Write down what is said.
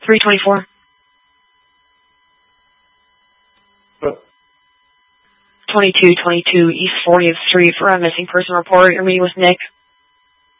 324. 2222 East 40th Street for a missing person report. You're meeting with Nick.